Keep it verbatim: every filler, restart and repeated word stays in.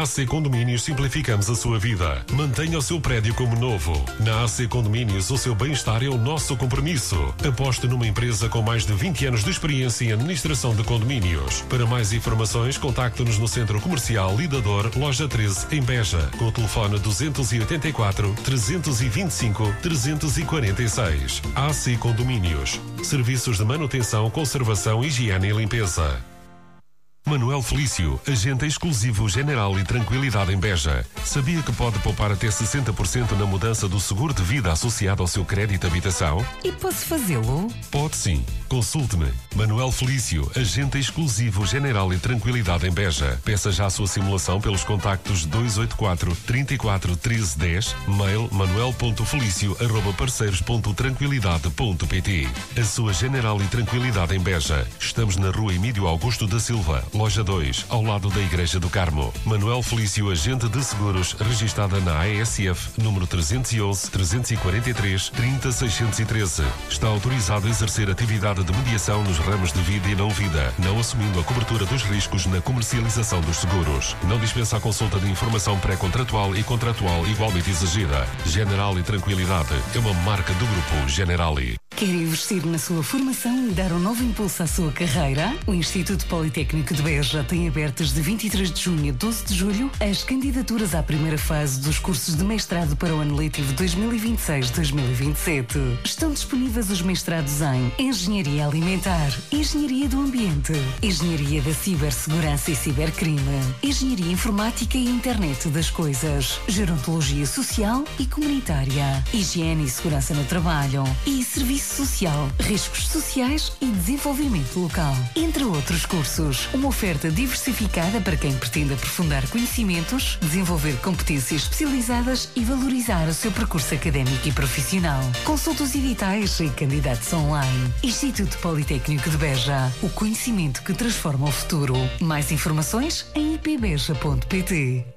A C Condomínios simplificamos a sua vida. Mantenha o seu prédio como novo. Na A C Condomínios, o seu bem-estar é o nosso compromisso. Aposte numa empresa com mais de vinte anos de experiência em administração de condomínios. Para mais informações, contacte-nos no Centro Comercial Lidador, Loja treze, em Beja, com o telefone duzentos e oitenta e quatro, trezentos e vinte e cinco, trezentos e quarenta e seis. A C Condomínios. Serviços de manutenção, conservação, higiene e limpeza. Manuel Felício, agente exclusivo General e Tranquilidade em Beja. Sabia que pode poupar até sessenta por cento na mudança do seguro de vida associado ao seu crédito de habitação? E posso fazê-lo? Pode sim. Consulte-me. Manuel Felício, agente exclusivo General e Tranquilidade em Beja. Peça já a sua simulação pelos contactos dois oito quatro, trinta e quatro, treze, dez, mail manuel ponto felício arroba parceiros ponto tranquilidade ponto pt. A sua General e Tranquilidade em Beja. Estamos na rua Emílio Augusto da Silva, Loja dois, ao lado da Igreja do Carmo. Manuel Felício, agente de seguros, registada na A E S F, número trezentos e onze, trezentos e quarenta e três, trinta, seiscentos e treze. Está autorizado a exercer atividade de mediação nos ramos de vida e não vida, não assumindo a cobertura dos riscos na comercialização dos seguros. Não dispensa a consulta de informação pré-contratual e contratual igualmente exigida. General e Tranquilidade é uma marca do Grupo Generali. Quer investir na sua formação e dar um novo impulso à sua carreira? O Instituto Politécnico de Beja tem abertas de vinte e três de junho a doze de julho as candidaturas à primeira fase dos cursos de mestrado para o ano letivo dois mil e vinte e seis, dois mil e vinte e sete. Estão disponíveis os mestrados em Engenharia Alimentar, Engenharia do Ambiente, Engenharia da Cibersegurança e Cibercrime, Engenharia Informática e Internet das Coisas, Gerontologia Social e Comunitária, Higiene e Segurança no Trabalho e Serviço Social, Riscos Sociais e Desenvolvimento Local, entre outros cursos. Uma oferta diversificada para quem pretende aprofundar conhecimentos, desenvolver competências especializadas e valorizar o seu percurso académico e profissional. Consulte os editais e candidatos online. Instituto Politécnico de Beja. O conhecimento que transforma o futuro. Mais informações em i p beja ponto pt.